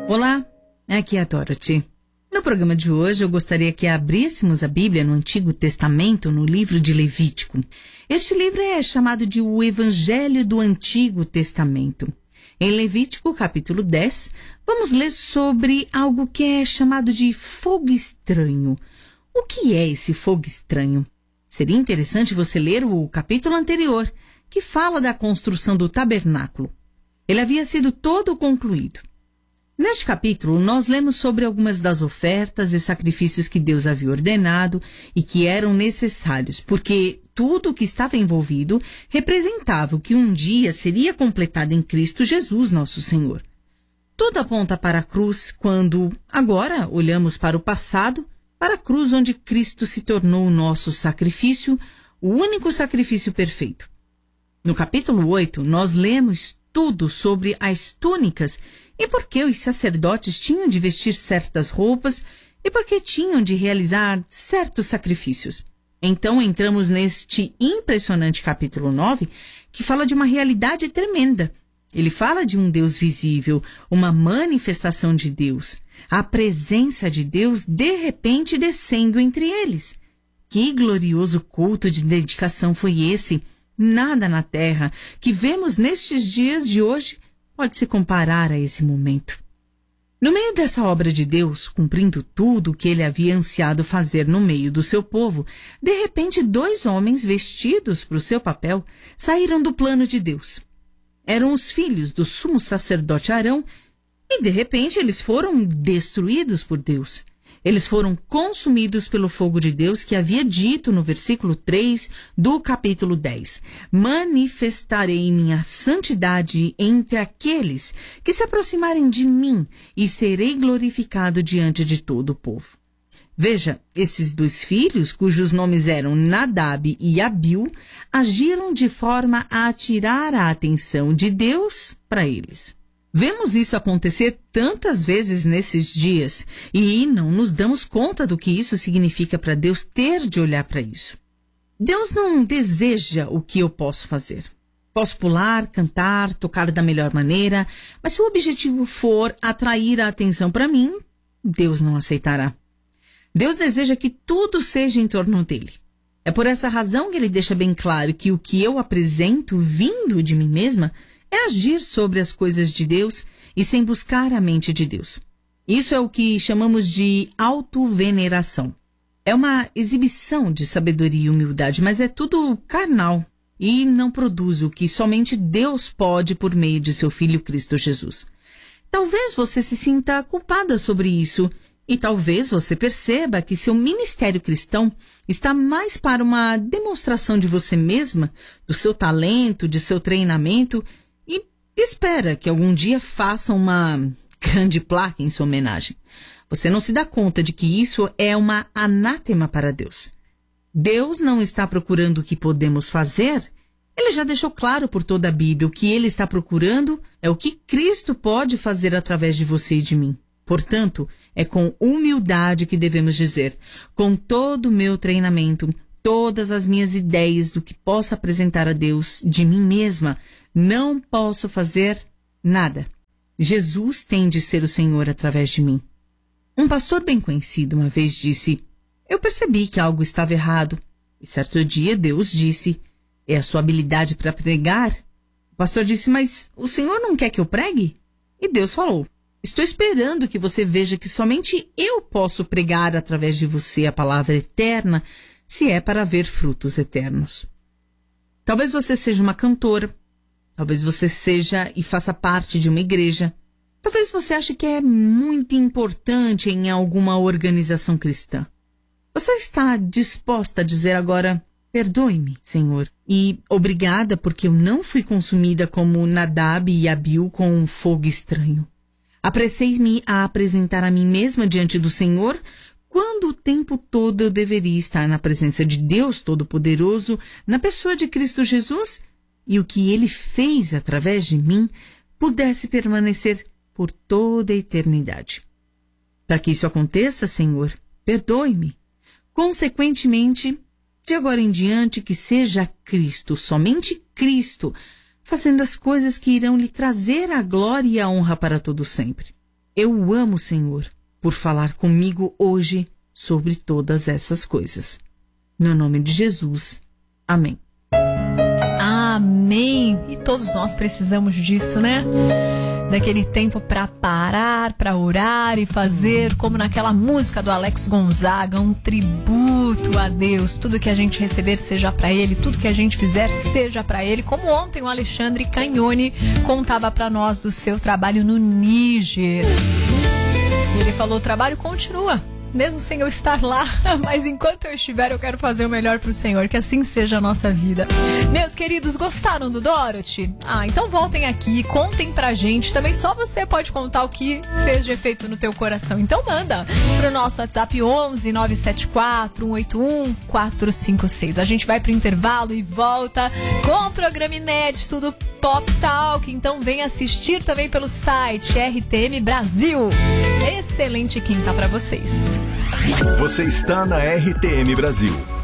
Olá, aqui é a Dorothy. No programa de hoje eu gostaria que abríssemos a Bíblia no Antigo Testamento, no livro de Levítico. Este livro é chamado de o Evangelho do Antigo Testamento. Em Levítico, capítulo 10, vamos ler sobre algo que é chamado de fogo estranho. O que é esse fogo estranho? Seria interessante você ler o capítulo anterior, que fala da construção do tabernáculo. Ele havia sido todo concluído. Neste capítulo, nós lemos sobre algumas das ofertas e sacrifícios que Deus havia ordenado e que eram necessários, porque tudo o que estava envolvido representava o que um dia seria completado em Cristo Jesus, nosso Senhor. Tudo aponta para a cruz quando, agora, olhamos para o passado, para a cruz onde Cristo se tornou o nosso sacrifício, o único sacrifício perfeito. No capítulo 8, nós lemos tudo sobre as túnicas e por que os sacerdotes tinham de vestir certas roupas e por que tinham de realizar certos sacrifícios. Então entramos neste impressionante capítulo 9, que fala de uma realidade tremenda. Ele fala de um Deus visível, uma manifestação de Deus, a presença de Deus de repente descendo entre eles. Que glorioso culto de dedicação foi esse! Nada na terra que vemos nestes dias de hoje pode se comparar a esse momento. No meio dessa obra de Deus, cumprindo tudo o que ele havia ansiado fazer no meio do seu povo, de repente 2 homens vestidos para o seu papel saíram do plano de Deus. Eram os filhos do sumo sacerdote Arão e de repente eles foram destruídos por Deus. Eles foram consumidos pelo fogo de Deus que havia dito no versículo 3 do capítulo 10. Manifestarei minha santidade entre aqueles que se aproximarem de mim e serei glorificado diante de todo o povo. Veja, esses 2 filhos, cujos nomes eram Nadab e Abiú, agiram de forma a atirar a atenção de Deus para eles. Vemos isso acontecer tantas vezes nesses dias e não nos damos conta do que isso significa para Deus ter de olhar para isso. Deus não deseja o que eu posso fazer. Posso pular, cantar, tocar da melhor maneira, mas se o objetivo for atrair a atenção para mim, Deus não aceitará. Deus deseja que tudo seja em torno dele. É por essa razão que ele deixa bem claro que o que eu apresento vindo de mim mesma é agir sobre as coisas de Deus e sem buscar a mente de Deus. Isso é o que chamamos de autoveneração. É uma exibição de sabedoria e humildade, mas é tudo carnal e não produz o que somente Deus pode por meio de seu Filho Cristo Jesus. Talvez você se sinta culpada sobre isso e talvez você perceba que seu ministério cristão está mais para uma demonstração de você mesma, do seu talento, de seu treinamento, espera que algum dia faça uma grande placa em sua homenagem. Você não se dá conta de que isso é uma anátema para Deus. Deus não está procurando o que podemos fazer. Ele já deixou claro por toda a Bíblia. O que ele está procurando é o que Cristo pode fazer através de você e de mim. Portanto, é com humildade que devemos dizer, com todo o meu treinamento, todas as minhas ideias do que posso apresentar a Deus de mim mesma, não posso fazer nada. Jesus tem de ser o Senhor através de mim. Um pastor bem conhecido uma vez disse, eu percebi que algo estava errado. E certo dia Deus disse, é a sua habilidade para pregar? O pastor disse, mas o Senhor não quer que eu pregue? E Deus falou, estou esperando que você veja que somente eu posso pregar através de você a palavra eterna, se é para ver frutos eternos. Talvez você seja uma cantora, talvez você seja e faça parte de uma igreja, talvez você ache que é muito importante em alguma organização cristã. Você está disposta a dizer agora, perdoe-me, Senhor, e obrigada porque eu não fui consumida como Nadab e Abiú com um fogo estranho. Apressei-me a apresentar a mim mesma diante do Senhor, quando o tempo todo eu deveria estar na presença de Deus Todo-Poderoso, na pessoa de Cristo Jesus, e o que Ele fez através de mim pudesse permanecer por toda a eternidade. Para que isso aconteça, Senhor, perdoe-me. Consequentemente, de agora em diante, que seja Cristo, somente Cristo, fazendo as coisas que irão lhe trazer a glória e a honra para todo sempre. Eu amo o Senhor por falar comigo hoje sobre todas essas coisas. No nome de Jesus. Amém. Amém. E todos nós precisamos disso, né? Daquele tempo para parar, para orar e fazer, como naquela música do Alex Gonzaga, um tributo a Deus. Tudo que a gente receber seja para Ele, tudo que a gente fizer seja para Ele. Como ontem o Alexandre Cagnoni contava para nós do seu trabalho no Níger. Ele falou: o trabalho continua, mesmo sem eu estar lá, mas enquanto eu estiver, eu quero fazer o melhor pro Senhor, que assim seja a nossa vida. Meus queridos, gostaram do Dorothy? Então voltem aqui, contem pra gente. Também só você pode contar o que fez de efeito no teu coração. Então manda pro nosso WhatsApp 11 974 181 456. A gente vai pro intervalo e volta com o programa inédito do Pop Talk. Então vem assistir também pelo site RTM Brasil. Excelente quinta pra vocês. Você está na RTM Brasil.